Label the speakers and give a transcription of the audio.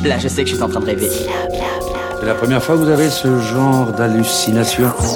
Speaker 1: Là, je sais que je suis en train de rêver.
Speaker 2: C'est la première fois que vous avez ce genre d'hallucination?